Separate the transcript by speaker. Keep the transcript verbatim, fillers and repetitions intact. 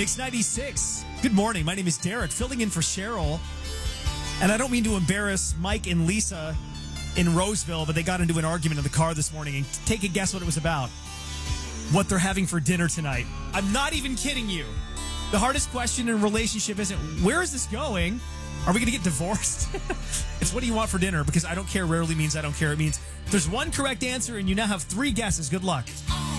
Speaker 1: Mix ninety-six. Good morning. My name is Derek, filling in for Cheryl. And I don't mean to embarrass Mike and Lisa in Roseville, but they got into an argument in the car this morning. And take a guess what it was about. What they're having for dinner tonight. I'm not even kidding you. The hardest question in a relationship isn't, where is this going? Are we going to get divorced? It's what do you want for dinner? Because I don't care rarely means I don't care. It means there's one correct answer and you now have three guesses. Good luck.